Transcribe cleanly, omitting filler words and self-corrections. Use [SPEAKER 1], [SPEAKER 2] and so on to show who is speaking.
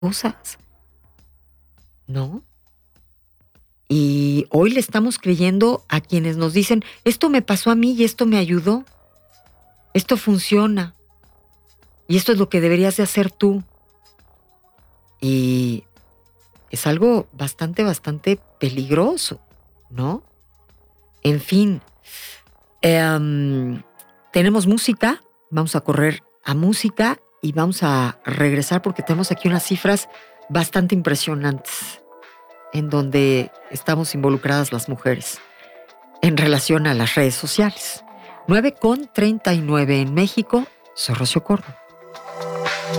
[SPEAKER 1] cosas, ¿no? Y hoy le estamos creyendo a quienes nos dicen, esto me pasó a mí y esto me ayudó, esto funciona y esto es lo que deberías de hacer tú. Y es algo bastante peligroso, ¿no? En fin, tenemos música, vamos a correr a música y vamos a regresar porque tenemos aquí unas cifras bastante impresionantes en donde estamos involucradas las mujeres en relación a las redes sociales. 9:39 en México. Soy Rocío Córdoba.